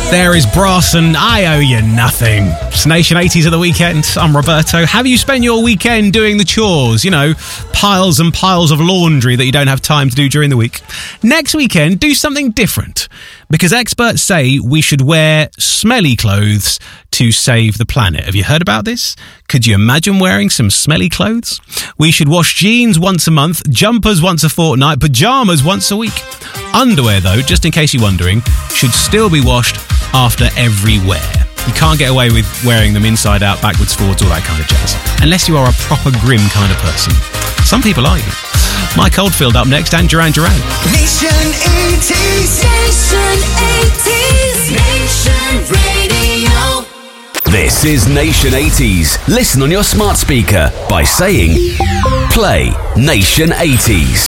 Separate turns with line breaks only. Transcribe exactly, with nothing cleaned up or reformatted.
There is Brass and I Owe You Nothing. It's Nation eighties at the weekend. I'm Roberto. Have you spent your weekend doing the chores? You know, piles and piles of laundry that you don't have time to do during the week. Next weekend, do something different. Because experts say we should wear smelly clothes to save the planet. Have you heard about this? Could you imagine wearing some smelly clothes? We should wash jeans once a month, jumpers once a fortnight, pyjamas once a week. Underwear, though, just in case you're wondering, should still be washed after every wear. You can't get away with wearing them inside out, backwards, forwards, all that kind of jazz. Unless you are a proper grim kind of person. Some people are, you know. Mike Oldfield up next, and Duran Duran.
Nation eighties. Nation eighties. Nation Radio.
This is Nation eighties. Listen on your smart speaker by saying, play Nation eighties.